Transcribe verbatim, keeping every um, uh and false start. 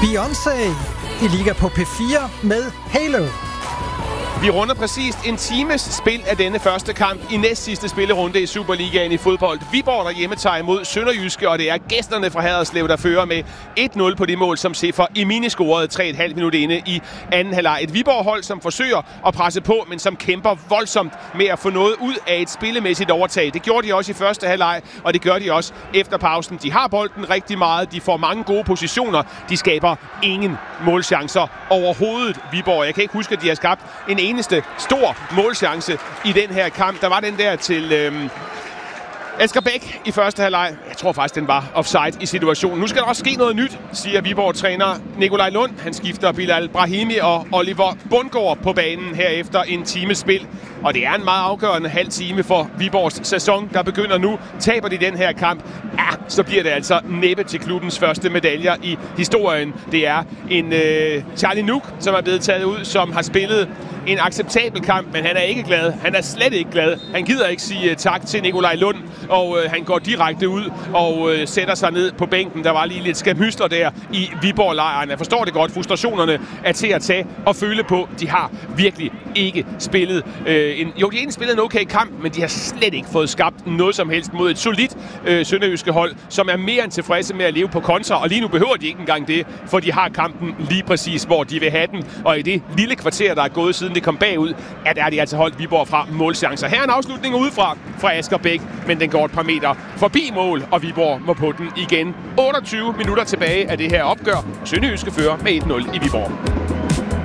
Beyoncé i Liga på P fire med Halo. Vi runder præcist en times spil af denne første kamp i næst sidste spillerunde i Superligaen i fodbold. Viborg derhjemme tager imod Sønderjyske, og det er gæsterne fra Haderslev, der fører med et nul på det mål, som Sefer Emini scorede tre komma fem minutter inde i anden halvleg. Et Viborg-hold, som forsøger at presse på, men som kæmper voldsomt med at få noget ud af et spillemæssigt overtag. Det gjorde de også i første halvleg, og det gør de også efter pausen. De har bolden rigtig meget, de får mange gode positioner, de skaber ingen målchancer overhovedet, Viborg. Jeg kan ikke huske, at de har skabt en eneste stor målchance i den her kamp. Der var den der til øhm, Asger Bæk i første halvleg. Jeg tror faktisk, den var offside i situationen. Nu skal der også ske noget nyt, siger Viborg-træner Nikolaj Lund. Han skifter Bilal Brahimi og Oliver Bundgaard på banen her efter en times spil. Og det er en meget afgørende halv time for Viborgs sæson, der begynder nu. Taber de den her kamp, ja, så bliver det altså næppe til klubbens første medaljer i historien. Det er en øh, Charlie Nuk, som er blevet taget ud, som har spillet en acceptabel kamp, men han er ikke glad. Han er slet ikke glad. Han gider ikke sige uh, tak til Nikolaj Lund, og uh, han går direkte ud og uh, sætter sig ned på bænken. Der var lige lidt skamhystler der i Viborg-lejren. Jeg forstår det godt. Frustrationerne er til at tage og føle på. De har virkelig ikke spillet uh, en... Jo, de har spillet en okay kamp, men de har slet ikke fået skabt noget som helst mod et solidt uh, sønderjyske hold, som er mere end tilfredse med at leve på kontra, og lige nu behøver de ikke engang det, for de har kampen lige præcis, hvor de vil have den. Og i det lille kvarter, der er gået siden det kom bagud, ja, der er de altså holdt Viborg fra målchancer. Her er en afslutning udefra fra Asger Bæk, men den går et par meter forbi mål, og Viborg må på den igen. otteogtyve minutter tilbage af det her opgør. Sønderjyske fører med et nul i Viborg.